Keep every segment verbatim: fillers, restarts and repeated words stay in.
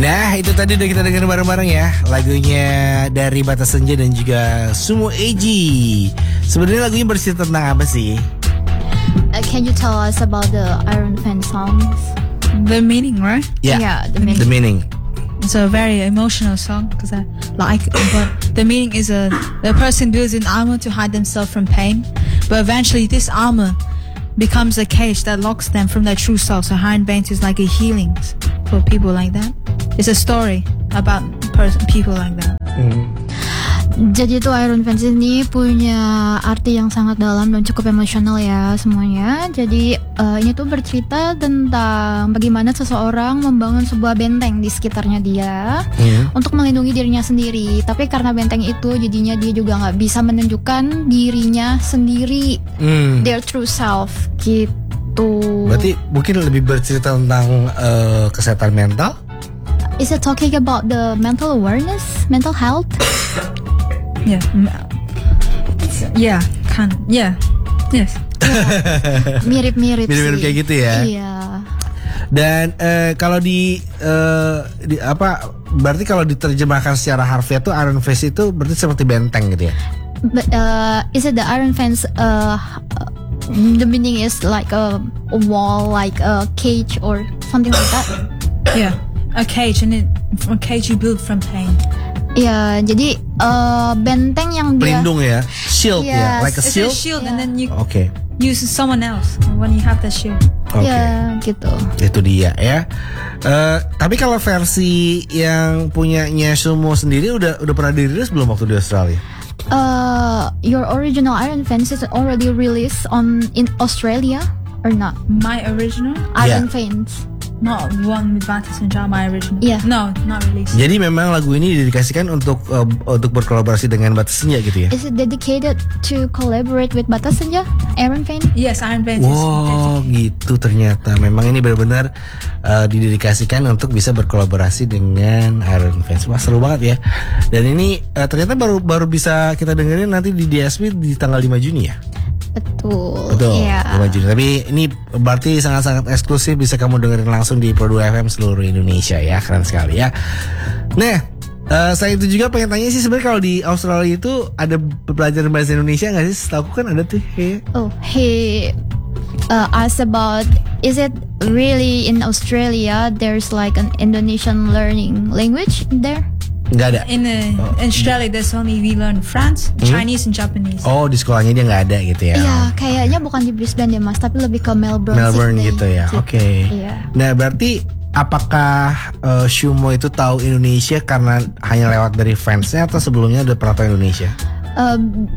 Nah, itu tadi udah kita dengar bareng-bareng ya, lagunya dari Batas Senja dan juga Sumo Eji. Sebenarnya lagunya bercerita tentang apa sih? Uh, can you tell us about the Iron Fan songs? The meaning, right? Yeah, Yeah, the meaning. The meaning. It's a very emotional song because I like it. But the meaning is a the person builds an armor to hide themselves from pain, but eventually this armor becomes a cage that locks them from their true self. So Iron Veins is like a healing for people like that. It's a story about person, people like that. Mm. Jadi itu Iron Fans ini punya arti yang sangat dalam dan cukup emosional ya semuanya. Jadi uh, ini tuh bercerita tentang bagaimana seseorang membangun sebuah benteng di sekitarnya dia Mm. untuk melindungi dirinya sendiri. Tapi karena benteng itu jadinya dia juga nggak bisa menunjukkan dirinya sendiri, Mm. their true self gitu. Berarti mungkin lebih bercerita tentang uh, kesehatan mental. Is it talking about the mental awareness, mental health? Yeah, yeah, can, yeah, yes. Mirip-mirip sih. Mirip-mirip kayak gitu ya. Iya. Dan uh, kalau di, uh, di apa? Berarti kalau diterjemahkan secara harfiah tuh Iron Face itu berarti seperti benteng gitu ya. But uh, is it the Iron Fence? Uh, the meaning is like a, a wall, like a cage or something like that. Yeah, a cage, and it, a cage you build from pain. Ya, jadi uh, benteng yang dia. Pelindung ya, shield ya, Yes. like a It's shield. a shield, and then you Oke, okay. use someone else when you have the shield. oke. Okay. Ya, gitu. Itu dia ya. Uh, tapi kalau versi yang punyanya Sumo sendiri udah udah pernah dirilis belum waktu di Australia? Uh, your original Iron Fence is already released on in Australia or not? My original, Iron Yeah. Fence. not one with Batas and Jar, my original. Yeah. No, not released. Jadi memang lagu ini didedikasikan untuk uh, untuk berkolaborasi dengan Batas Senja gitu ya? Is it dedicated to collaborate with Batas Senja, Iron Fence? Yes, Iron Veins. Wow, gitu ternyata. Memang ini benar-benar uh, didedikasikan untuk bisa berkolaborasi dengan Iron Fans. Wah, seru banget ya. Dan ini uh, ternyata baru baru bisa kita dengerin nanti di D S P di tanggal lima Juni ya. Betul. Betul. Iya. lima Juni. Tapi ini berarti sangat-sangat eksklusif, bisa kamu dengerin langsung di Pro dua F M seluruh Indonesia ya. Keren sekali ya. Nah, Uh, saya itu juga pengen tanya sih, sebenarnya kalau di Australia itu ada pelajaran bahasa Indonesia nggak sih? Setahu kan ada tuh. Hey. Oh, he uh, asked about, is it really in Australia there's like an Indonesian learning language there? Nggak ada. In, uh, in Australia, there's only we learn French, Chinese, and Japanese. Oh, di sekolahnya dia nggak ada gitu ya? Iya, kayaknya bukan di Brisbane deh mas, tapi lebih ke Melbourne. Melbourne Sydney, gitu ya. Oke. Okay. Iya. Nah, berarti apakah uh, Sumo itu tahu Indonesia karena hanya lewat dari fansnya atau sebelumnya udah pernah tahu Indonesia? Um,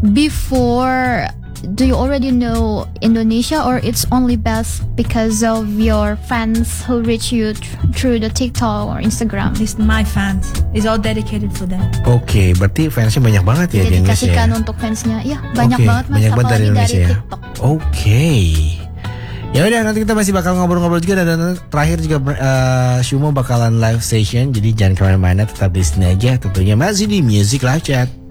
before, do you already know Indonesia or it's only best because of your fans who reach you th- through the TikTok or Instagram? It's my fans. It's all dedicated for them. Oke, okay, berarti fansnya banyak banget ya di Indonesia. Didedikasikan Ya? untuk fansnya, ya banyak Okay, banget mas, banyak banget apalagi dari Indonesia dari ya. TikTok. Oke. Okay. Ya udah, nanti kita masih bakal ngobrol-ngobrol juga, dan terakhir juga uh, Sumo bakalan live session, jadi jangan kemana-mana, tetap di sini aja, tentunya masih di Music Live Chat.